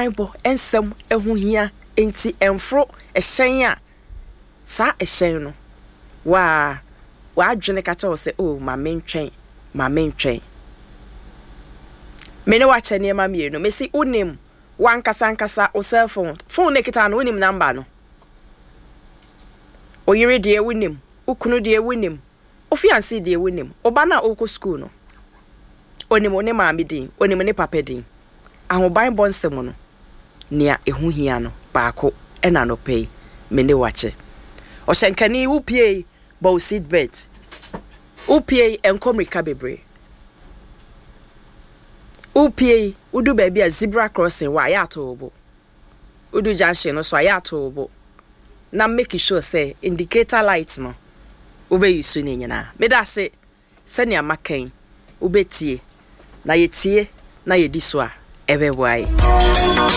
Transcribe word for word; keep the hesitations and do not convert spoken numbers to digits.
Bible ensem ehu hia enti enfro ehyen a sa ehyen no wa wa adwene ka cha wo se oh ma mentwen ma mentwen me ne wa che ne ma mienu me si unim wan kasa nkasa o cell phone phone ne kita no unim number no o yire de unim ukunu de unim o fiancé de unim oba na o ko school no onim one ma me din onim ne papa din ahoban bonsem no nia ehu hia no baako ena no pay me ne wa che o shenkani upie bow seat bet upie enkomrika bebre upie udu baby a zebra crossing wa ya to obo udu junction no so ya to obo na make sure say indicator light no ube yisu ne nyina me da se sani amakan ubetie na yetie na yedi so a ebe boai